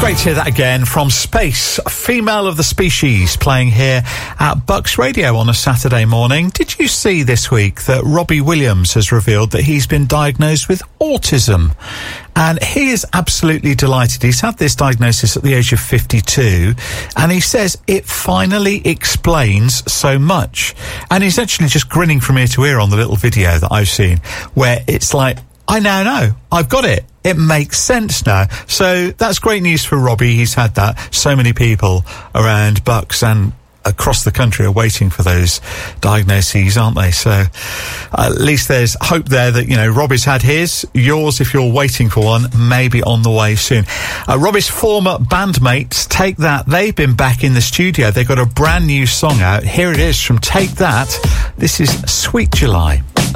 Great to hear that again from Space, Female of the Species, playing here at Bucks Radio on a Saturday morning. Did you see this week that Robbie Williams has revealed that he's been diagnosed with autism? And he is absolutely delighted. He's had this diagnosis at the age of 52, and he says it finally explains so much. And he's actually just grinning from ear to ear on the little video that I've seen, where it's like, I now know. I've got it. It makes sense now. So that's great news for Robbie. He's had that. So many people around Bucks and across the country are waiting for those diagnoses, aren't they? So at least there's hope there that, you know, Robbie's had his. Yours, if you're waiting for one, may be on the way soon. Robbie's former bandmates, Take That, they've been back in the studio. They've got a brand new song out. Here it is from Take That. This is Sweet July.